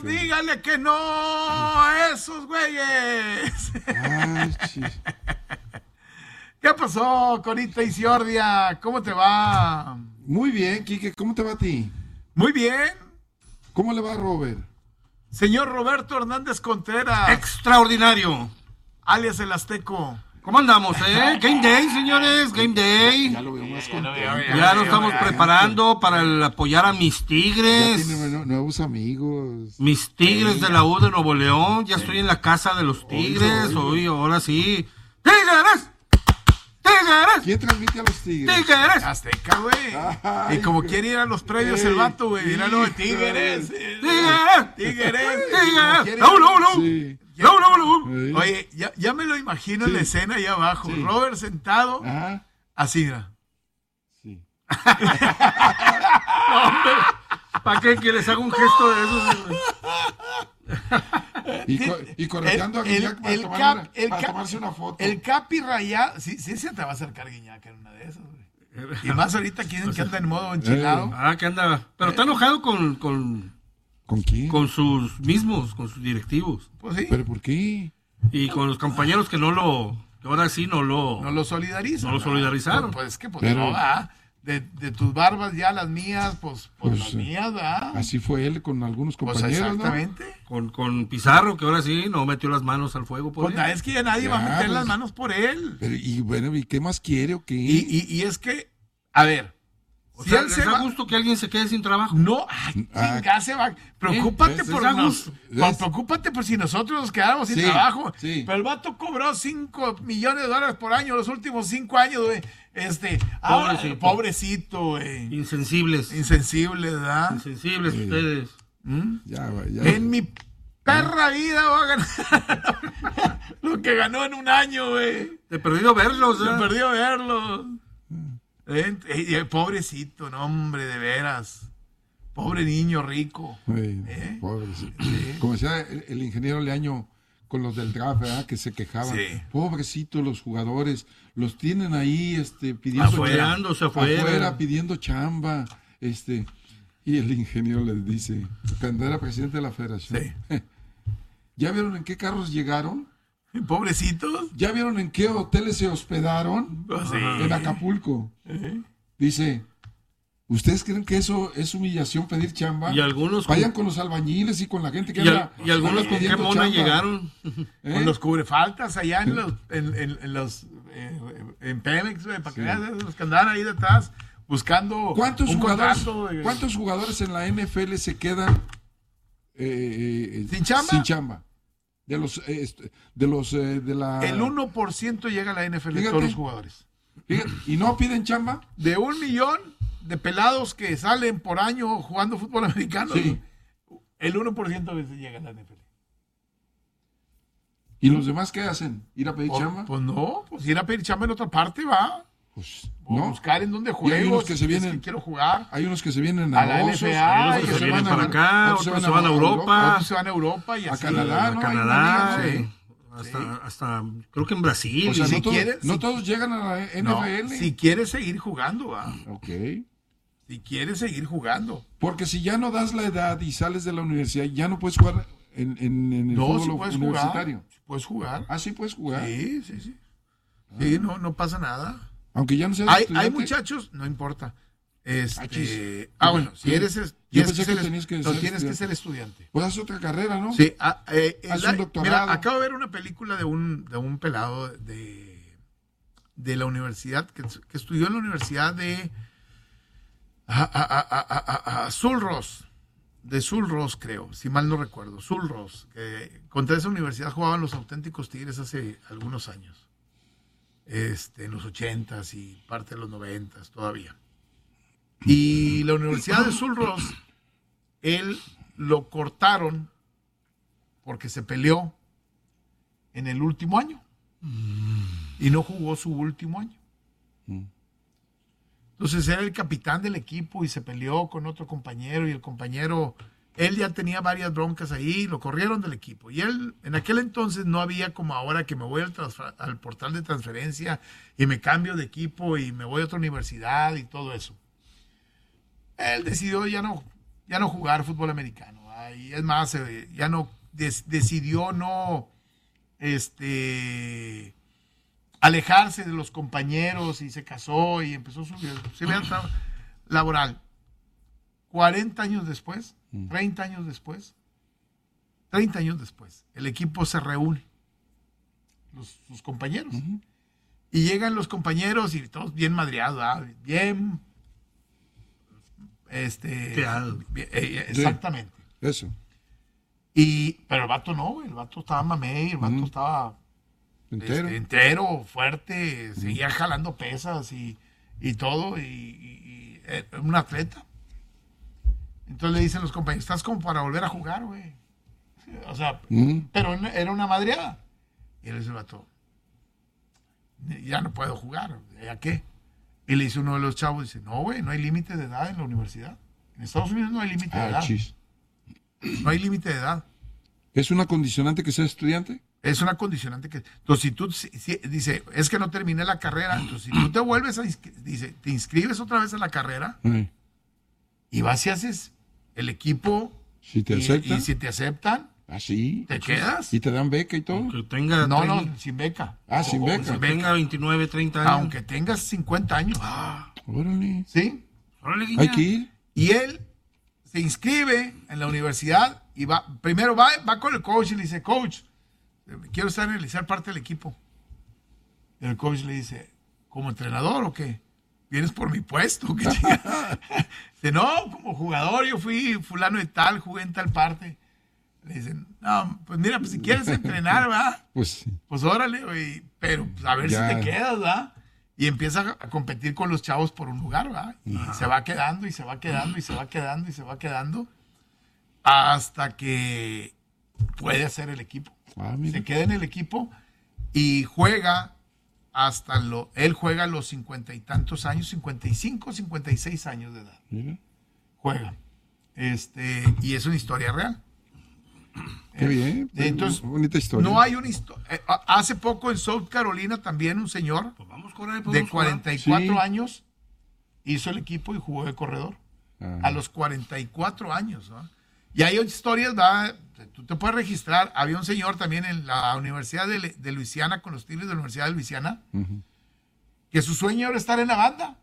dígale que no a esos güeyes. Ay, ¿Qué pasó, Corita y Ciordia? ¿Cómo te va? Muy bien, Quique, ¿cómo te va a ti? Muy bien. ¿Cómo le va a Robert? Señor Roberto Hernández Contreras. Extraordinario. Alias el Azteco. ¿Cómo andamos, Game Day, señores, Game Day. Ya lo veo más contento. Ya nos estamos preparando para el apoyar a mis Ya Tigres. tiene nuevos amigos. Mis Tigres de la U de Nuevo León. Ya estoy en la casa de los Tigres. Hoy, ahora sí. ¡Tigres! ¡Tigres! ¿Quién transmite a los Tigres? ¡Tigres! Azteca, güey. Ay, Y como güey. quiere ir a los previos el vato, güey. Míralo de Tigres. ¡Tigres! Tigres. ¡Tigres! ¡No, no, no! Sí. ¡No, no, no! Sí. Oye, ya me lo imagino en la escena allá abajo. Sí. Robert sentado, Ajá. así, mira. Sí. ¿Para qué? Que les haga un gesto de esos. Y correteando a Guiñac para tomarse una foto. El Capi rayado. Sí, se te va a acercar Guiñac en una de esas, güey. Y más ahorita quieren que anda en modo enchilado. Que anda. Pero está enojado con ¿Con quién? sus mismos, con sus directivos. Pues sí. ¿Pero por qué? Y con los compañeros que ahora sí no lo solidarizan. No lo solidarizaron. Pues que Pero- no, ¿verdad? De tus barbas ya las mías, pues las mías, ¿verdad? Así fue él con algunos Pues compañeros, exactamente. con Pizarro, que ahora sí no metió las manos al fuego por Pues él. es que ya nadie va a Ya, meter pues. las manos por él. ¿no? Pero, y bueno, ¿y qué más quiere o qué? Y es que, a ver, O si sea, él les se da va, gusto que alguien se quede sin trabajo. no, ay, chinga, se va. Preocúpate ¿ves? por Da nos, gusto. ¿Ves? preocúpate por si nosotros nos quedáramos sin Sí, trabajo. sí. Pero el vato cobró $5 millones por año los últimos 5 años, güey. Pobrecito, güey. Insensibles. Insensible, ¿verdad? Insensibles ustedes. Ya, ya. En mi perra vida va a ganar lo que ganó en un año, güey. Te he perdido verlos, Se perdió verlo. Pobrecito, no, hombre, de veras. Pobre niño rico. Ay, pobre, sí. Como decía el ingeniero Leaño con los del draft, ¿verdad? Que se quejaban. Sí. Pobrecitos los jugadores, los tienen ahí pidiendo Afuerándose afuera. pidiendo chamba. Y el ingeniero les dice, cuando era presidente de la federación, Sí. ¿ya vieron en qué carros llegaron? Pobrecitos. ¿Ya vieron en qué hoteles se hospedaron? Pues sí. En Acapulco. Dice, ¿ustedes creen que eso es humillación pedir chamba? Y algunos Vayan con los albañiles y con la gente que y algunos con qué pidiendo mona chamba. llegaron. ¿Eh? Con los cubrefaltas allá en Pemex, güey, para que veas los que andaban ahí detrás buscando ¿Cuántos un jugadores, contrato, güey. ¿Cuántos jugadores en la NFL se quedan ¿Sin chamba? sin chamba? De la El 1% llega a la NFL de Fíjate. todos los jugadores. Fíjate, ¿y no piden chamba? De 1 millón de pelados que salen por año jugando fútbol americano, Sí. el 1% a veces llega a la NFL. ¿Y los demás qué hacen? ¿Ir a pedir chamba? Pues no, pues ir a pedir chamba en otra parte, va. Pues O no. buscar en dónde Y hay juego, unos que si se es vienen- que quiero jugar. Hay unos que se vienen A la Osos, NFA, Hay y unos que se se vienen van para acá, otros otros se van a Europa. Otros se van a Europa y a así. Canadá, A ¿no? Canadá, Hay una liga, sí. Hasta creo que en Brasil. O sea, Si no, quieres- no si- todos llegan a la No, NFL. si quieres seguir jugando, va. Ok. Si quieres seguir jugando. Porque si ya no das la edad y sales de la universidad, ya no puedes jugar en el No, fútbol si puedes universitario. jugar. Si puedes jugar. Ah, sí puedes jugar. Sí, sí, sí. Sí, no pasa nada. Aunque ya no seas Hay estudiante. muchachos, no importa. Achis. Bueno, si eres, tienes pensé que tenías que ser tienes que estudiante. ser estudiante. Pues haz otra carrera, ¿no? Sí, Haz un doctorado. mira, acabo de ver una película de un pelado de la universidad, que estudió en la universidad de Sulros, de Sulros, creo, si mal no recuerdo, Sulros. Contra esa universidad jugaban los auténticos Tigres hace algunos años. En los 80s y parte de los 90s todavía. Y la Universidad de Sulros, él lo cortaron porque se peleó en el último año y no jugó su último año. Entonces era el capitán del equipo y se peleó con otro compañero y el compañero, él ya tenía varias broncas ahí, lo corrieron del equipo. Y él, en aquel entonces no había como ahora que me voy al portal de transferencia y me cambio de equipo y me voy a otra universidad y todo eso. Él decidió ya no jugar fútbol americano. Y es más, ya no decidió no alejarse de los compañeros y se casó y empezó su vida laboral. 40 años después, 30 años después, el equipo se reúne, sus compañeros. Y llegan los compañeros y todos bien madreados, bien, exactamente. Sí, eso. Pero el vato no, güey, el vato estaba mamey, el vato estaba entero, fuerte, seguía jalando pesas y todo, y un atleta. Entonces le dicen los compañeros, estás como para volver a jugar, güey. O sea, pero era una madreada. Y él dice, el vato, ya no puedo jugar, ¿ya qué? Y le dice uno de los chavos, dice, no, güey, no hay límite de edad en la universidad. En Estados Unidos no hay límite de edad. Chis. No hay límite de edad. ¿Es una condicionante que sea estudiante? Es una condicionante que... Entonces, si tú... dice, es que no terminé la carrera. Entonces, si tú te vuelves dice, te inscribes otra vez a la carrera y vas y haces el equipo... Si te aceptan. Y si te aceptan... ¿Así? ¿Te quedas? ¿Y te dan beca y todo? Aunque tenga No, sin beca. Sin beca. Aunque tenga 29, 30 años. Aunque tengas 50 años. Órale. ¿Sí? Órale, guiña. Hay que ir. Y él se inscribe en la universidad y primero va con el coach y le dice, coach, quiero ser parte del equipo. Y el coach le dice, ¿como entrenador o qué? ¿Vienes por mi puesto? ¿Qué chingada? Dice, no, como jugador, yo fui fulano de tal, jugué en tal parte. Le dicen, no, pues mira, pues si quieres entrenar, ¿va? Pues órale, güey, pero pues, a ver si te quedas, ¿va? Y empieza a competir con los chavos por un lugar, ¿va? Y se va quedando, y se va quedando, y se va quedando, y se va quedando, hasta que puede hacer el equipo. Se queda en el equipo y juega él juega a los 50 y tantos años, 55, 56 años de edad. Mira. Juega. Y es una historia real. Qué bien. Entonces, bonita historia. no hay una historia. Hace poco en South Carolina también un señor Pues vamos con él, de 44 Sí. años hizo el equipo y jugó de corredor. A los 44 años, ¿no? Y hay historias, ¿verdad? Tú te puedes registrar. Había un señor también en la Universidad de Luisiana, con los Tigres de la Universidad de Luisiana, que su sueño era estar en la banda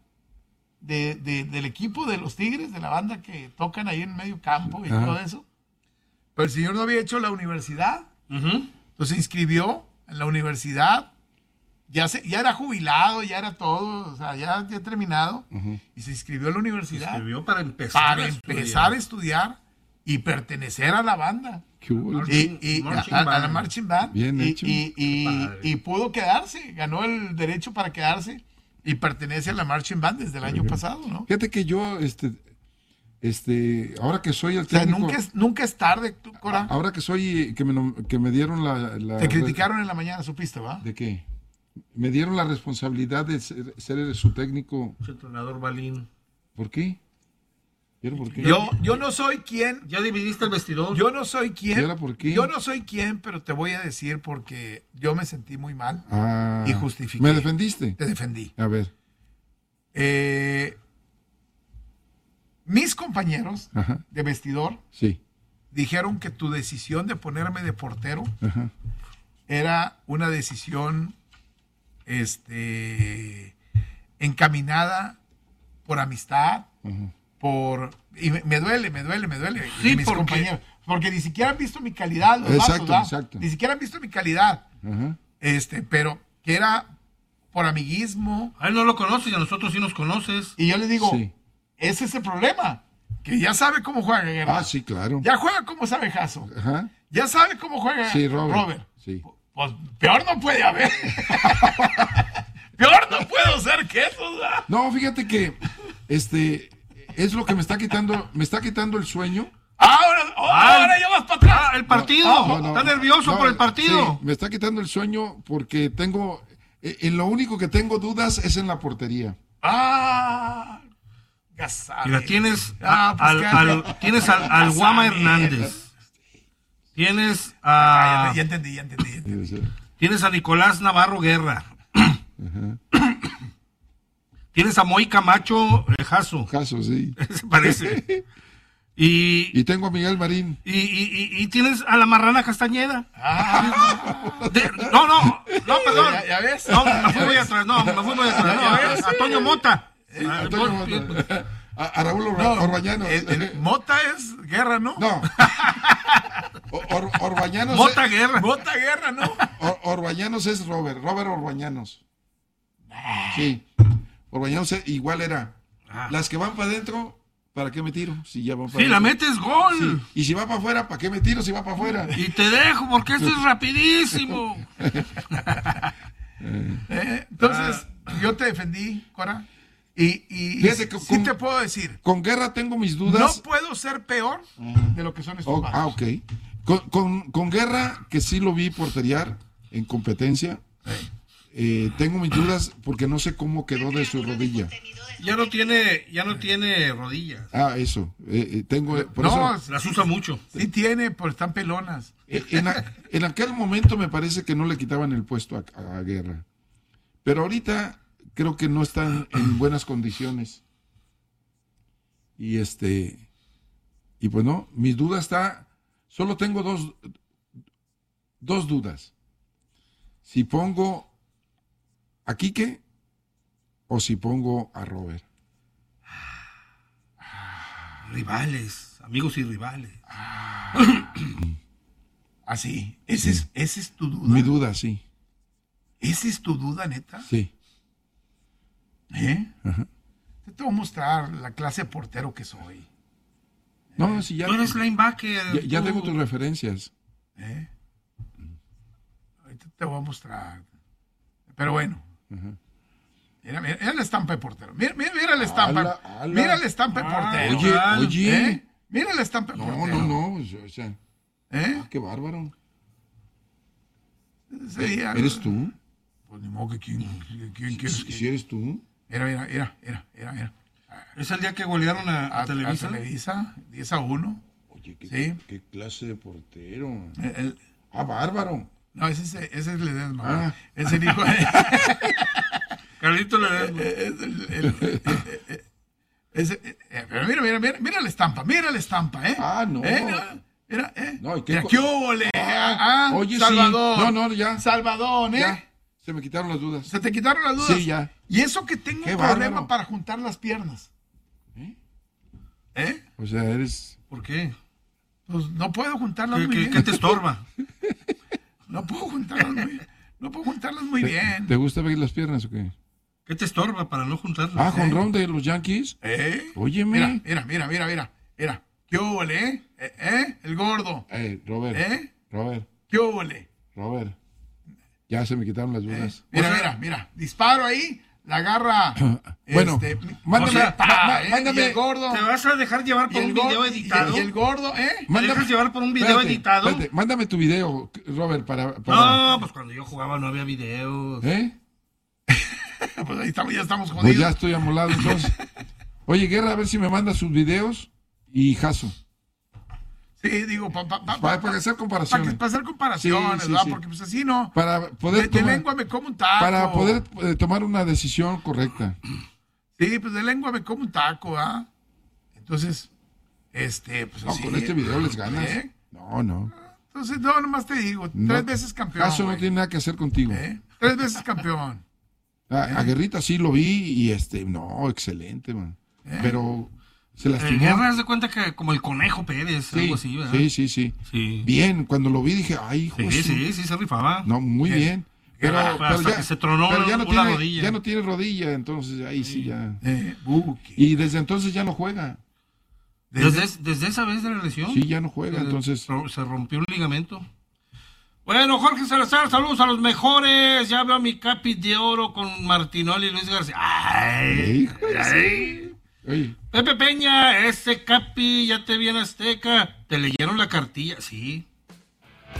del equipo de los Tigres, de la banda que tocan ahí en medio campo y todo eso. Pero el señor no había hecho la universidad. Entonces se inscribió en la universidad. Ya era jubilado, ya era todo, o sea, ya terminado. Y se inscribió a la universidad. Se inscribió para empezar a estudiar y pertenecer a la banda. Qué bueno. A la marching band. Bien hecho. Y pudo quedarse, ganó el derecho para quedarse y pertenece a la marching band desde el año pasado, ¿no? Fíjate que yo, ahora que soy el O sea, técnico... nunca es tarde, Cora. Ahora que soy, que me dieron la... Te criticaron en la mañana, supiste, ¿va? ¿De qué? Me dieron la responsabilidad de ser su técnico. Su entrenador Balín. ¿Por qué? ¿Pero por qué? Yo no soy quien. ¿Ya dividiste el vestidor? Yo no soy quien. ¿Y ahora por qué? Yo no soy quien, pero te voy a decir porque yo me sentí muy mal y justifiqué. ¿Me defendiste? Te defendí. A ver. Mis compañeros de vestidor Sí. dijeron que tu decisión de ponerme de portero era una decisión encaminada por amistad, y me duele Sí, mis porque- compañeros, porque ni siquiera han visto mi calidad los Exacto, vatos, ¿va? exacto. Ni siquiera han visto mi calidad, pero que era por amiguismo, A él no lo conoces y a nosotros sí nos conoces. y yo les digo, Sí. ese es el problema, que ya sabe cómo juega Guerra, Sí, claro. ya juega como sabe Jasso, Ajá. ya sabe cómo juega Sí, Robert. Sí. Pues peor no puede haber. Peor no puedo ser que eso. ¿Verdad? No, fíjate que es lo que me está quitando el sueño. Ahora ya vas para atrás. El partido. Está nervioso No, por el partido. Sí, me está quitando el sueño porque en lo único que tengo dudas es en la portería. Ya sabes. Mira, tienes pues al Guama Hernández. Tienes a Ya entendí. tienes a Nicolás Navarro Guerra. Tienes a Moy Camacho Jasso. Caso, sí. Se parece. Y tengo a Miguel Marín. Y tienes a la Marrana Castañeda. Perdón. ¿Ya ves? No, me fui muy atrás. No, a Toño Mota. A Raúl Orbañanos. Mota es Guerra, ¿no? No. Orbañanos. Mota Guerra. Mota Guerra, ¿no? Orbañanos es Robert Orbañanos. Sí. Orbañanos igual era. Las que van para adentro, ¿para qué me tiro? Si ya van para Si la adentro. metes, gol. Sí. Y si va para afuera, ¿para qué me tiro si va para afuera? Y te dejo porque esto es rapidísimo. Entonces, yo te defendí, Cora. Y Fíjate que sí te puedo decir, Con Guerra tengo mis no dudas. puedo ser peor de lo que son estos vatos. Ok. Con Guerra, que sí lo vi porteriar en competencia, tengo mis dudas porque no sé cómo quedó de su rodilla. Ya no tiene rodillas. Eso. Por No, eso, Las usa mucho. sí tiene, pero están pelonas. en aquel momento me parece que no le quitaban el puesto a Guerra. Pero ahorita creo que no están en buenas condiciones. Y pues no, mis dudas está. Solo tengo dos dudas. Si pongo a Quique o si pongo a Robert. Rivales, amigos y rivales. Así. Esa es tu duda. Mi duda, sí. ¿Esa es tu duda, neta? Sí. Yo te voy a mostrar la clase de portero que soy. No, si ya. Tú eres linebacker. Ya tú- tengo tus referencias. Ahorita te voy a mostrar. Pero bueno. Mira la estampa de portero. Mira la estampa. Ala. Mira la estampa de portero. Oye. Mira la estampa de portero. No. O sea, qué bárbaro. Sí, ¿Eres tú? Pues ni modo que quién quieres que... Si eres tú. Mira. Es el día que golearon a Televisa. A Televisa, 10-1. Oye, Sí. qué clase de portero. El- Bárbaro. No, ese es Ledesma. Ah. Es el hijo de... Carlito Ledesma. Pero mira la estampa, ¿eh? No. Mira, No, ¿y qué mira, co- ¿qué óvole? Oye, Salvador. sí. No, ya. Salvador, ¿eh? Ya. Se me quitaron las dudas. ¿Se te quitaron las dudas? Sí, ya. Y eso que tengo Qué un problema bárbaro. para juntar las piernas. O sea, eres. ¿Por qué? Pues no puedo juntarlas muy bien. ¿Qué te estorba? No puedo juntarlas muy bien. ¿Te gusta ver las piernas o qué? ¿Qué te estorba para no juntarlas? Jonrón de los Yankees. Óyeme. Mira. ¿Qué óvole, El gordo. Robert. Robert. ¿Qué óvole? Robert. Ya se me quitaron las dudas. Mira. Disparo ahí, la agarra. Bueno, mándame. Y el gordo. ¿Te vas a dejar llevar Y por el un gordo, video editado? y el gordo, ¿Te dejas llevar por un video editado? Espérate, mándame tu video, Robert, para... No, pues cuando yo jugaba no había videos. Pues ahí estamos, ya estamos Pues jodidos. ya estoy amolado entonces. Oye, Guerra, a ver si me manda sus videos y Jaso. Sí, digo, Para hacer comparaciones. para hacer comparaciones, Sí, ¿verdad? sí. Porque pues así no. Para poder De lengua me como un taco. para poder tomar una decisión correcta. Sí, pues de lengua me como un taco, ¿ah? Entonces, pues No, así. con este video les ganas. ¿Eh? No. Entonces, no, nomás te digo, No. 3 veces campeón. Jaso no güey. tiene nada que hacer contigo. 3 veces campeón. A Guerrita sí lo vi y no, excelente, man. Pero se lastimó. Guerra, haz de cuenta que como el Conejo Pérez, algo así, ¿verdad? Sí. Sí. Bien, cuando lo vi dije, ay, hijo. Sí, se rifaba. No, muy bien. Pero hasta que se tronó ya no una tiene rodilla. Ya no tiene rodilla, entonces ahí sí ya. Buki. Y desde entonces ya no juega. Desde esa vez de la lesión. Sí, ya no juega, entonces. Se rompió un ligamento. Bueno, Jorge Salazar, saludos a los mejores. Ya veo a mi capi de oro con Martinoli y Luis García. ¡Ay! Hijo de ¡Ay! Oye, Pepe Peña, ese capi ya te vi en Azteca. ¿Te leyeron la cartilla? Sí.